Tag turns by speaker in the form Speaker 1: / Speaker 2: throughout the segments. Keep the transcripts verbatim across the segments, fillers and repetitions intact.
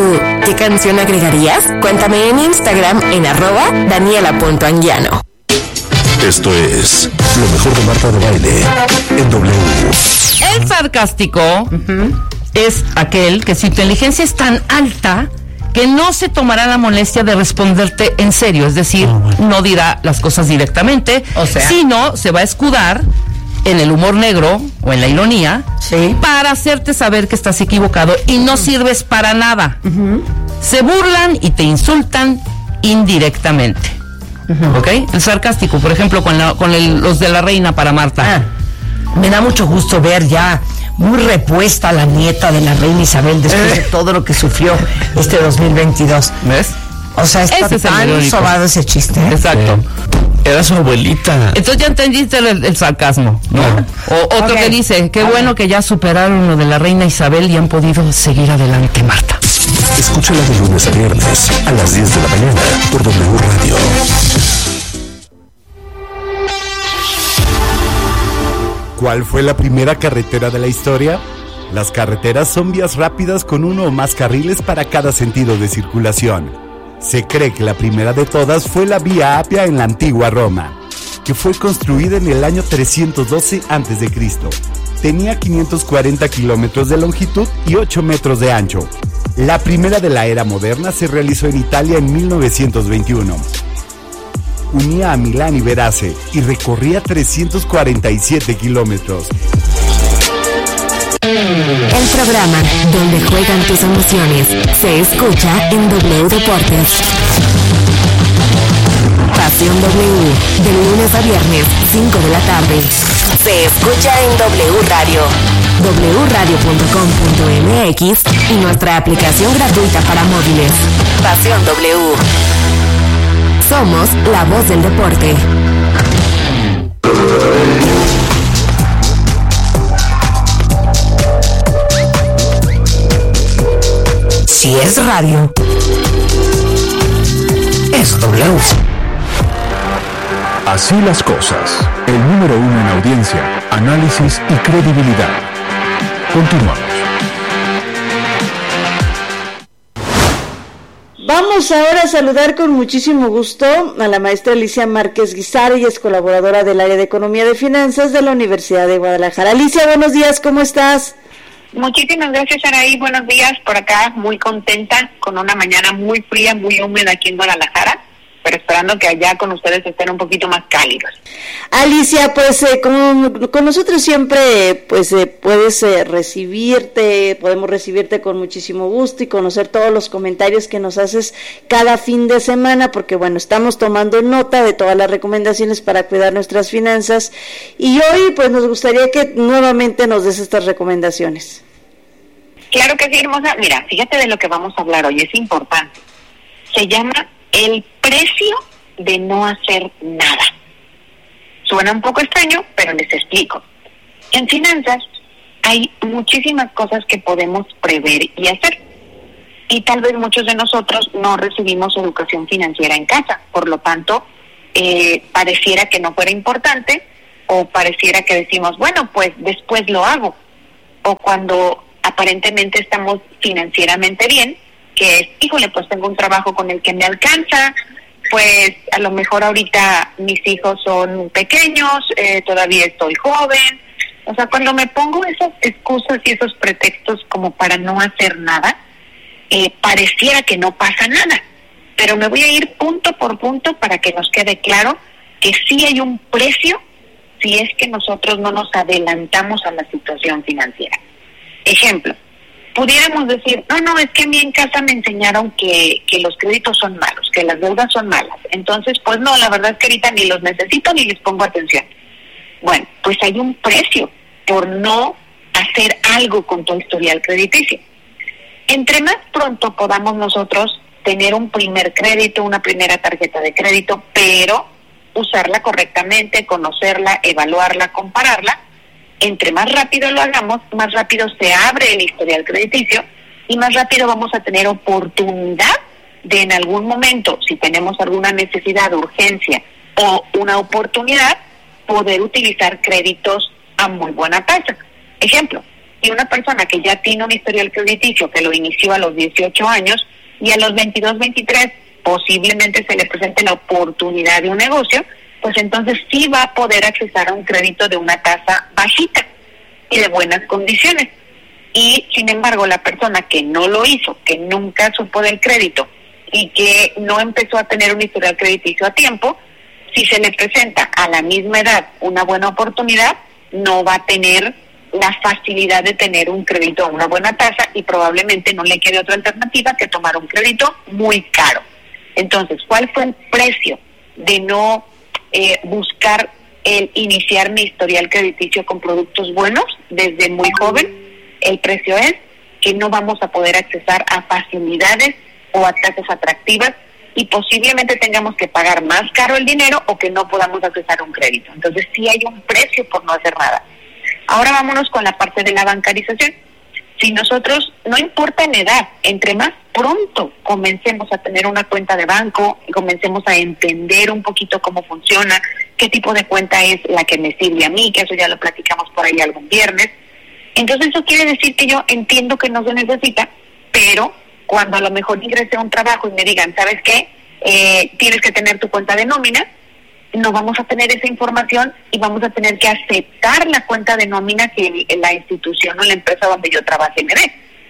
Speaker 1: ¿Tú qué canción agregarías? Cuéntame en Instagram en arroba daniela.anguiano.
Speaker 2: Esto es lo mejor de Marta de Baile en W.
Speaker 3: El sarcástico uh-huh. es aquel que su inteligencia es tan alta que no se tomará la molestia de responderte en serio, es decir, oh, bueno. no dirá las cosas directamente, o sea, sino se va a escudar en el humor negro o en la ironía, sí, para hacerte saber que estás equivocado y no uh-huh. sirves para nada. Uh-huh. Se burlan y te insultan indirectamente. Uh-huh. ¿Ok? El sarcástico, por ejemplo, con, la, con el, los de la reina para Marta.
Speaker 4: Ah, me da mucho gusto ver ya muy repuesta la nieta de la reina Isabel después eh. de todo lo que sufrió este dos mil veintidós.
Speaker 3: ¿Ves?
Speaker 4: O sea, está ese tan sobado ese chiste, ¿eh?
Speaker 3: Exacto.
Speaker 2: Sí. Era su abuelita.
Speaker 3: Entonces ya entendiste el, el sarcasmo, ¿no? no. O otro okay. que dice, qué okay. bueno que ya superaron lo de la reina Isabel y han podido seguir adelante, Marta.
Speaker 2: Escúchala de lunes a viernes a las diez de la mañana por W Radio.
Speaker 5: ¿Cuál fue la primera carretera de la historia? Las carreteras son vías rápidas con uno o más carriles para cada sentido de circulación. Se cree que la primera de todas fue la Vía Apia en la antigua Roma, que fue construida en el año trescientos doce antes de Cristo. Tenía quinientos cuarenta kilómetros de longitud y ocho metros de ancho. La primera de la era moderna se realizó en Italia en mil novecientos veintiuno. Unía a Milán y Verace y recorría trescientos cuarenta y siete kilómetros.
Speaker 1: El programa donde juegan tus emociones se escucha en W Deportes. Pasión W, de lunes a viernes, cinco de la tarde. Se escucha en W Radio, w radio punto com punto m x y nuestra aplicación gratuita para móviles. Pasión W. Somos la voz del deporte.
Speaker 4: Si es radio, es W.
Speaker 6: Así las cosas. El número uno en audiencia, análisis y credibilidad. Continuamos.
Speaker 7: Vamos ahora a saludar con muchísimo gusto a la maestra Alicia Márquez Guizar, ella es colaboradora del área de Economía de Finanzas de la Universidad de Guadalajara. Alicia, buenos días, ¿cómo estás?
Speaker 8: Muchísimas gracias, Araí, buenos días, por acá muy contenta, con una mañana muy fría, muy húmeda aquí en Guadalajara, pero esperando que allá con ustedes estén un poquito más cálidos.
Speaker 7: Alicia, pues eh, con, con nosotros siempre pues eh, puedes eh, recibirte, podemos recibirte con muchísimo gusto y conocer todos los comentarios que nos haces cada fin de semana, porque bueno, estamos tomando nota de todas las recomendaciones para cuidar nuestras finanzas y hoy pues nos gustaría que nuevamente nos des estas recomendaciones.
Speaker 8: Claro que sí, hermosa. Mira, fíjate de lo que vamos a hablar hoy, es importante. Se llama el precio de no hacer nada. Suena un poco extraño, pero les explico. En finanzas hay muchísimas cosas que podemos prever y hacer. Y tal vez muchos de nosotros no recibimos educación financiera en casa. Por lo tanto, eh, pareciera que no fuera importante o pareciera que decimos, bueno, pues después lo hago. O cuando aparentemente estamos financieramente bien, que es, híjole, pues tengo un trabajo con el que me alcanza, pues a lo mejor ahorita mis hijos son pequeños, eh, todavía estoy joven. O sea, cuando me pongo esas excusas y esos pretextos como para no hacer nada, eh, pareciera que no pasa nada. Pero me voy a ir punto por punto para que nos quede claro que sí hay un precio si es que nosotros no nos adelantamos a la situación financiera. Ejemplo, pudiéramos decir, no, no, es que a mí en casa me enseñaron que, que los créditos son malos, que las deudas son malas. Entonces, pues no, la verdad es que ahorita ni los necesito ni les pongo atención. Bueno, pues hay un precio por no hacer algo con tu historial crediticio. Entre más pronto podamos nosotros tener un primer crédito, una primera tarjeta de crédito, pero usarla correctamente, conocerla, evaluarla, compararla, entre más rápido lo hagamos, más rápido se abre el historial crediticio y más rápido vamos a tener oportunidad de en algún momento, si tenemos alguna necesidad, urgencia o una oportunidad, poder utilizar créditos a muy buena tasa. Ejemplo, y una persona que ya tiene un historial crediticio que lo inició a los dieciocho años y a los veintidós, veintitrés posiblemente se le presente la oportunidad de un negocio, pues entonces sí va a poder accesar a un crédito de una tasa bajita y de buenas condiciones. Y sin embargo, la persona que no lo hizo, que nunca supo del crédito y que no empezó a tener un historial crediticio a tiempo, si se le presenta a la misma edad una buena oportunidad, no va a tener la facilidad de tener un crédito a una buena tasa y probablemente no le quede otra alternativa que tomar un crédito muy caro. Entonces, ¿cuál fue el precio de no eh, buscar el iniciar mi historial crediticio con productos buenos desde muy joven? El precio es que no vamos a poder accesar a facilidades o a tasas atractivas y posiblemente tengamos que pagar más caro el dinero o que no podamos accesar a un crédito. Entonces sí hay un precio por no hacer nada. Ahora vámonos con la parte de la bancarización. Si nosotros, no importa en edad, entre más pronto comencemos a tener una cuenta de banco, comencemos a entender un poquito cómo funciona, qué tipo de cuenta es la que me sirve a mí, que eso ya lo platicamos por ahí algún viernes. Entonces eso quiere decir que yo entiendo que no se necesita, pero cuando a lo mejor ingrese a un trabajo y me digan, ¿sabes qué? Eh, tienes que tener tu cuenta de nómina, no vamos a tener esa información y vamos a tener que aceptar la cuenta de nómina que la institución o la empresa donde yo trabaje me dé.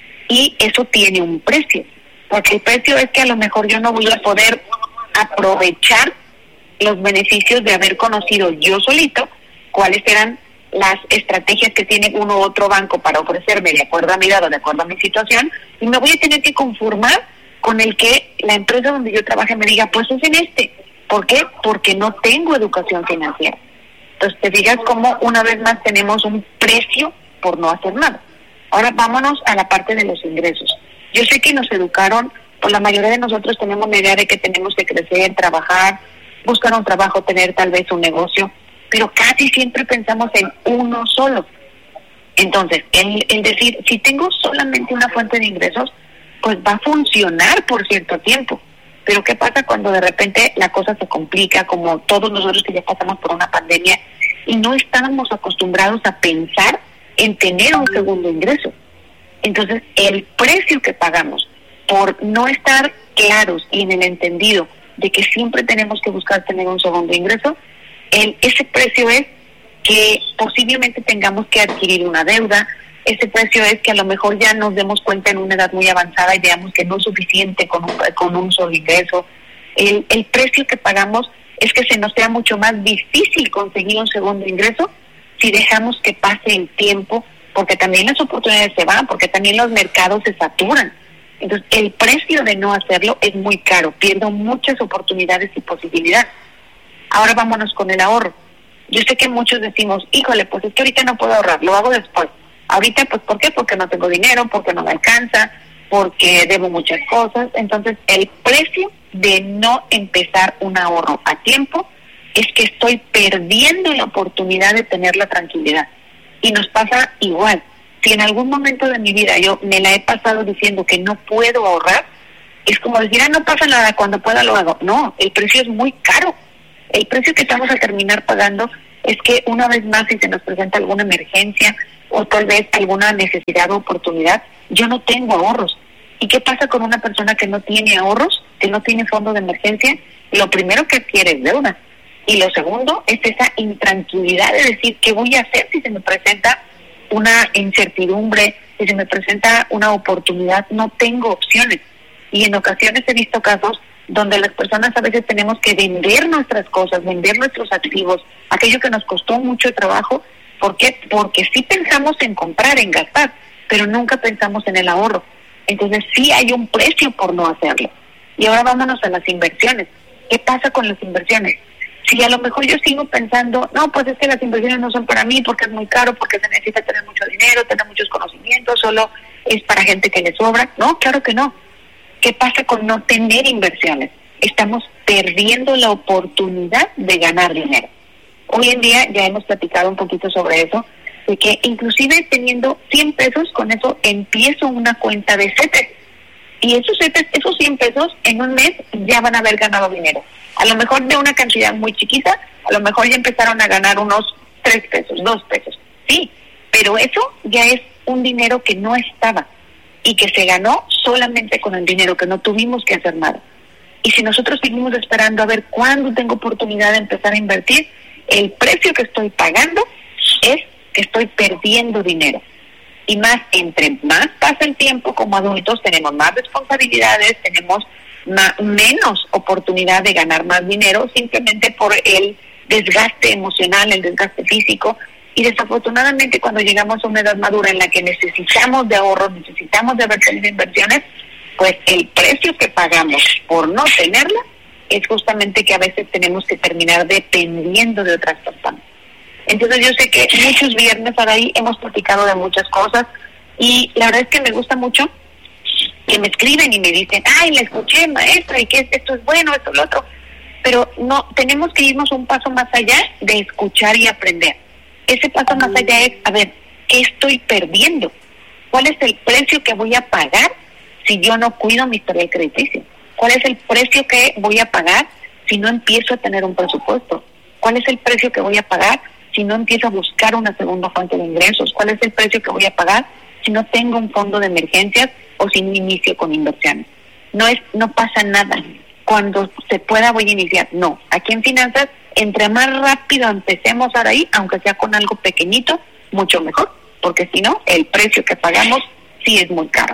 Speaker 8: Y eso tiene un precio, porque el precio es que a lo mejor yo no voy a poder aprovechar los beneficios de haber conocido yo solito cuáles eran las estrategias que tiene uno u otro banco para ofrecerme de acuerdo a mi edad o de acuerdo a mi situación, y me voy a tener que conformar con el que la empresa donde yo trabaje me diga, pues es en este. ¿Por qué? Porque no tengo educación financiera. Entonces te fijas cómo una vez más tenemos un precio por no hacer nada. Ahora vámonos a la parte de los ingresos. Yo sé que nos educaron, pues la mayoría de nosotros tenemos la idea de que tenemos que crecer, trabajar, buscar un trabajo, tener tal vez un negocio, pero casi siempre pensamos en uno solo. Entonces, el, el decir, si tengo solamente una fuente de ingresos, pues va a funcionar por cierto tiempo. Pero ¿qué pasa cuando de repente la cosa se complica, como todos nosotros que ya pasamos por una pandemia y no estábamos acostumbrados a pensar en tener un segundo ingreso? Entonces, el precio que pagamos por no estar claros y en el entendido de que siempre tenemos que buscar tener un segundo ingreso, el, ese precio es que posiblemente tengamos que adquirir una deuda. Ese precio es que a lo mejor ya nos demos cuenta en una edad muy avanzada y veamos que no es suficiente con un, con un solo ingreso. El, el precio que pagamos es que se nos sea mucho más difícil conseguir un segundo ingreso si dejamos que pase el tiempo, porque también las oportunidades se van, porque también los mercados se saturan. Entonces, el precio de no hacerlo es muy caro, pierdo muchas oportunidades y posibilidades. Ahora vámonos con el ahorro. Yo sé que muchos decimos, híjole, pues es que ahorita no puedo ahorrar, lo hago después. Ahorita, pues, ¿por qué? Porque no tengo dinero, porque no me alcanza, porque debo muchas cosas. Entonces, el precio de no empezar un ahorro a tiempo es que estoy perdiendo la oportunidad de tener la tranquilidad. Y nos pasa igual. Si en algún momento de mi vida yo me la he pasado diciendo que no puedo ahorrar, es como decir, ah, no pasa nada, cuando pueda lo hago. No, el precio es muy caro. El precio que estamos a terminar pagando es que una vez más, si se nos presenta alguna emergencia o tal vez alguna necesidad o oportunidad, yo no tengo ahorros. ¿Y qué pasa con una persona que no tiene ahorros, que no tiene fondo de emergencia? Lo primero que adquiere es deuda. Y lo segundo es esa intranquilidad de decir, ¿qué voy a hacer si se me presenta una incertidumbre, si se me presenta una oportunidad? No tengo opciones. Y en ocasiones he visto casos donde las personas a veces tenemos que vender nuestras cosas, vender nuestros activos, aquello que nos costó mucho trabajo. ¿Por qué? Porque sí pensamos en comprar, en gastar, pero nunca pensamos en el ahorro. Entonces sí hay un precio por no hacerlo. Y ahora vámonos a las inversiones. ¿Qué pasa con las inversiones? Si a lo mejor yo sigo pensando, no, pues es que las inversiones no son para mí porque es muy caro, porque se necesita tener mucho dinero, tener muchos conocimientos, solo es para gente que le sobra. No, claro que no. ¿Qué pasa con no tener inversiones? Estamos perdiendo la oportunidad de ganar dinero. Hoy en día ya hemos platicado un poquito sobre eso, de que inclusive teniendo cien pesos, con eso empiezo una cuenta de CETES. Y esos CETES, esos cien pesos, en un mes ya van a haber ganado dinero. A lo mejor de una cantidad muy chiquita, a lo mejor ya empezaron a ganar unos tres pesos, dos pesos. Sí, pero eso ya es un dinero que no estaba y que se ganó solamente con el dinero, que no tuvimos que hacer nada. Y si nosotros seguimos esperando a ver cuándo tengo oportunidad de empezar a invertir, el precio que estoy pagando es que estoy perdiendo dinero. Y más, entre más pasa el tiempo como adultos, tenemos más responsabilidades, tenemos más, menos oportunidad de ganar más dinero, simplemente por el desgaste emocional, el desgaste físico. Y desafortunadamente, cuando llegamos a una edad madura en la que necesitamos de ahorros, necesitamos de haber tenido inversiones, pues el precio que pagamos por no tenerla es justamente que a veces tenemos que terminar dependiendo de otras personas. Entonces yo sé que muchos viernes por ahí hemos platicado de muchas cosas y la verdad es que me gusta mucho que me escriben y me dicen, ay, la escuché, maestra, y que esto es bueno, esto es lo otro. Pero no, tenemos que irnos un paso más allá de escuchar y aprender. Ese paso más allá es, a ver, ¿qué estoy perdiendo? ¿Cuál es el precio que voy a pagar si yo no cuido mi historial crediticio? ¿Cuál es el precio que voy a pagar si no empiezo a tener un presupuesto? ¿Cuál es el precio que voy a pagar si no empiezo a buscar una segunda fuente de ingresos? ¿Cuál es el precio que voy a pagar si no tengo un fondo de emergencias o si no inicio con inversiones? No es, no pasa nada. Cuando se pueda voy a iniciar. No, aquí en finanzas, entre más rápido empecemos ahora ahí, aunque sea con algo pequeñito, mucho mejor, porque si no, el precio que pagamos sí es muy caro.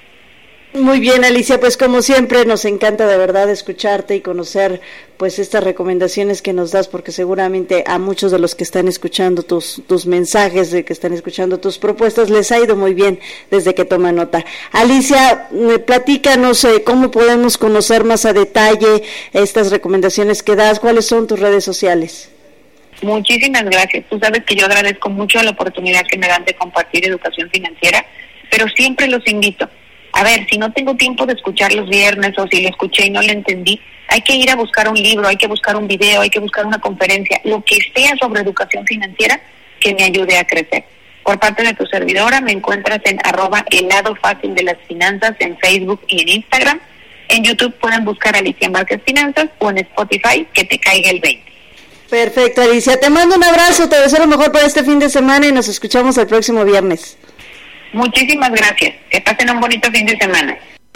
Speaker 7: Muy bien, Alicia, pues como siempre nos encanta de verdad escucharte y conocer pues estas recomendaciones que nos das, porque seguramente a muchos de los que están escuchando tus tus mensajes, de que están escuchando tus propuestas, les ha ido muy bien desde que toman nota. Alicia, platícanos eh, cómo podemos conocer más a detalle estas recomendaciones que das, cuáles son tus redes sociales.
Speaker 8: Muchísimas gracias. Tú sabes que yo agradezco mucho la oportunidad que me dan de compartir educación financiera, pero siempre los invito. A ver, si no tengo tiempo de escuchar los viernes o si lo escuché y no lo entendí, hay que ir a buscar un libro, hay que buscar un video, hay que buscar una conferencia, lo que sea sobre educación financiera que me ayude a crecer. Por parte de tu servidora me encuentras en arroba el lado fácil de las finanzas en Facebook y en Instagram. En YouTube pueden buscar Alicia Márquez Finanzas o en Spotify que te caiga el veinte.
Speaker 7: Perfecto, Alicia. Te mando un abrazo, te deseo lo mejor para este fin de semana y nos escuchamos el próximo viernes.
Speaker 8: Muchísimas gracias. Que pasen un bonito fin de semana.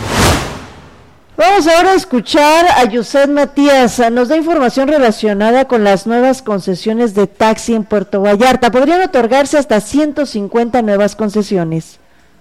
Speaker 9: Vamos ahora a escuchar a Yuset Matías. Nos da información relacionada con las nuevas concesiones de taxi en Puerto Vallarta. Podrían otorgarse hasta ciento cincuenta nuevas concesiones.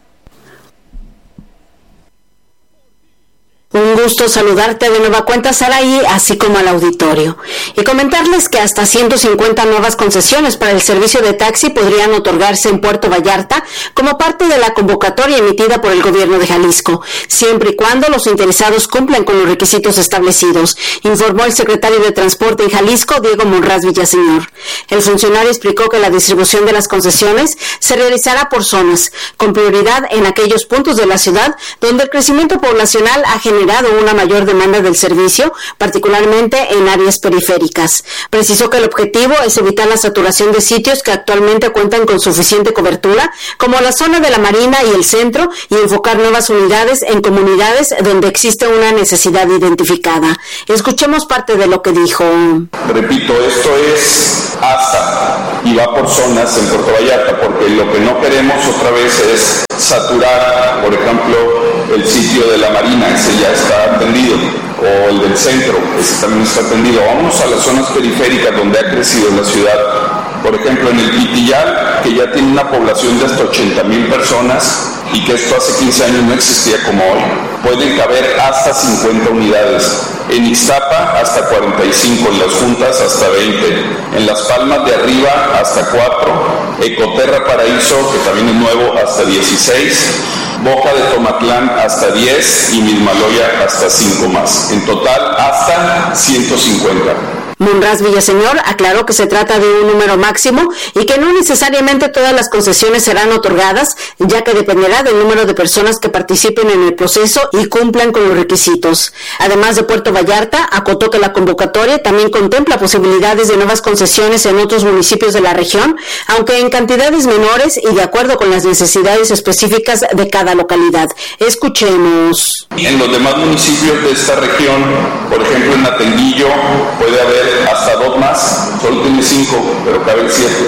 Speaker 1: Un gusto saludarte de nueva cuenta, Saraí, así como al auditorio. Y comentarles que hasta ciento cincuenta nuevas concesiones para el servicio de taxi podrían otorgarse en Puerto Vallarta como parte de la convocatoria emitida por el gobierno de Jalisco, siempre y cuando los interesados cumplan con los requisitos establecidos, informó el secretario de Transporte en Jalisco, Diego Monraz Villaseñor. El funcionario explicó que la distribución de las concesiones se realizará por zonas, con prioridad en aquellos puntos de la ciudad donde el crecimiento poblacional ha generado una mayor demanda del servicio, particularmente en áreas periféricas. Precisó que el objetivo es evitar la saturación de sitios que actualmente cuentan con suficiente cobertura, como la zona de la Marina y el centro, y enfocar nuevas unidades en comunidades donde existe una necesidad identificada. Escuchemos parte de lo que dijo.
Speaker 10: Repito, esto es hasta y va por zonas en Puerto Vallarta, porque lo que no queremos otra vez es saturar, por ejemplo, el sitio de la Marina, ese ya está atendido, o el del centro, ese también está atendido. Vamos a las zonas periféricas donde ha crecido la ciudad, por ejemplo en el Pitillal, que ya tiene una población de hasta ochenta mil personas y que esto hace quince años no existía como hoy. Pueden caber hasta cincuenta unidades. En Ixtapa hasta cuarenta y cinco, en las juntas hasta veinte, en Las Palmas de Arriba hasta cuatro, Ecoterra Paraíso, que también es nuevo, hasta dieciséis, Boca de Tomatlán hasta diez y Mismaloya hasta cinco más. En total hasta ciento cincuenta.
Speaker 1: Monraz Villaseñor aclaró que se trata de un número máximo y que no necesariamente todas las concesiones serán otorgadas, ya que dependerá del número de personas que participen en el proceso y cumplan con los requisitos. Además de Puerto Vallarta, acotó que la convocatoria también contempla posibilidades de nuevas concesiones en otros municipios de la región, aunque en cantidades menores y de acuerdo con las necesidades específicas de cada localidad. Escuchemos.
Speaker 10: En los demás municipios de esta región, por ejemplo en Atenguillo, puede haber conceder hasta dos más, solo tiene cinco, pero caben siete.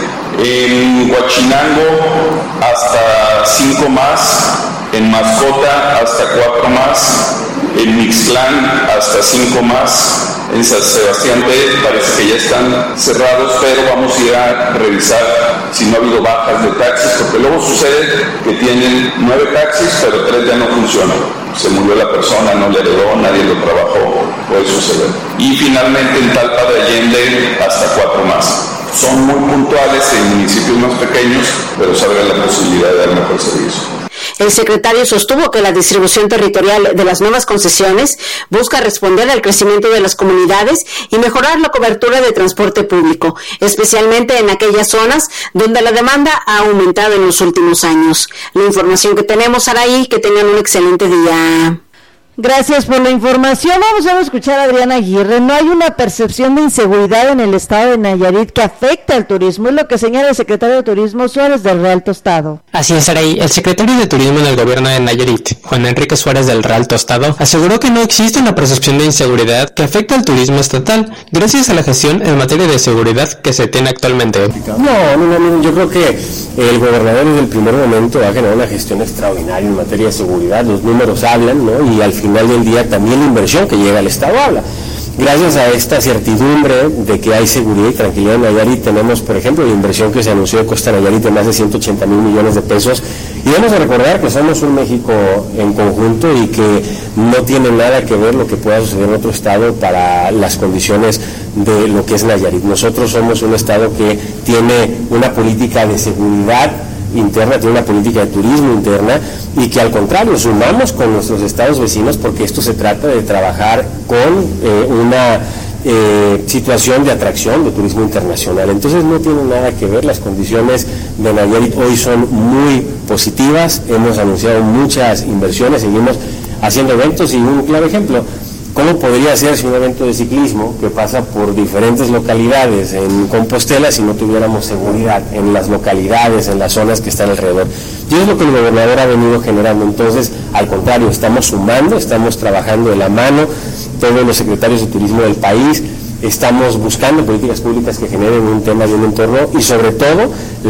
Speaker 10: En Huachinango hasta cinco más, en Mascota hasta cuatro más, en Mixtlán hasta cinco más, en San Sebastián B parece que ya están cerrados, pero vamos a ir a revisar si no ha habido bajas de taxis, porque luego sucede que tienen nueve taxis, pero tres ya no funcionan. Se murió la persona, no le heredó, nadie lo trabajó, puede suceder. Y finalmente en Talpa de Allende hasta cuatro más. Son muy puntuales en municipios más pequeños, pero se abre la posibilidad de dar mejor servicio.
Speaker 11: El secretario sostuvo que la distribución territorial de las nuevas concesiones busca responder al crecimiento de las comunidades y mejorar la cobertura de transporte público, especialmente en aquellas zonas donde la demanda ha aumentado en los últimos años. La información que tenemos, Araí, que tengan un excelente día.
Speaker 9: Gracias por la información. Vamos a escuchar a Adriana Aguirre. No hay una percepción de inseguridad en el estado de Nayarit que afecta al turismo, es lo que señala el secretario de Turismo Suárez del Real Tostado.
Speaker 12: Así es, Araí. El secretario de Turismo en el gobierno de Nayarit, Juan Enrique Suárez del Real Tostado, aseguró que no existe una percepción de inseguridad que afecta al turismo estatal, gracias a la gestión en materia de seguridad que se tiene actualmente.
Speaker 13: No, no, no, yo creo que el gobernador desde el primer momento ha generado una gestión extraordinaria en materia de seguridad. Los números hablan, ¿no? Y al final final del día también la inversión que llega al Estado habla. Gracias a esta certidumbre de que hay seguridad y tranquilidad en Nayarit, tenemos, por ejemplo, la inversión que se anunció de Costa Nayarit de más de ciento ochenta mil millones de pesos. Y debemos de recordar que somos un México en conjunto y que no tiene nada que ver lo que pueda suceder en otro estado para las condiciones de lo que es Nayarit. Nosotros somos un estado que tiene una política de seguridad interna, tiene una política de turismo interna y que al contrario sumamos con nuestros estados vecinos porque esto se trata de trabajar con eh, una eh, situación de atracción de turismo internacional. Entonces no tiene nada que ver, las condiciones de Nayarit hoy son muy positivas, hemos anunciado muchas inversiones, seguimos haciendo eventos y un claro ejemplo, ¿cómo podría hacerse un evento de ciclismo que pasa por diferentes localidades en Compostela si no tuviéramos seguridad en las localidades, en las zonas que están alrededor? Y es lo que el gobernador ha venido generando. Entonces, al contrario, estamos sumando, estamos trabajando de la mano, todos los secretarios de turismo del país, estamos buscando políticas públicas que generen un tema y un entorno y sobre todo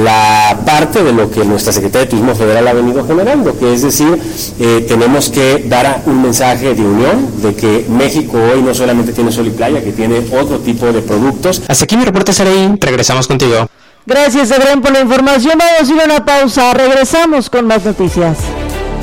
Speaker 13: la parte de lo que nuestra Secretaría de Turismo Federal ha venido generando, que es decir, eh, tenemos que dar un mensaje de unión, de que México hoy no solamente tiene sol y playa, que tiene otro tipo de productos.
Speaker 12: Hasta aquí mi reporte, Saraí, regresamos contigo.
Speaker 9: Gracias, Adrián, por la información. Vamos a ir a una pausa, regresamos con más noticias.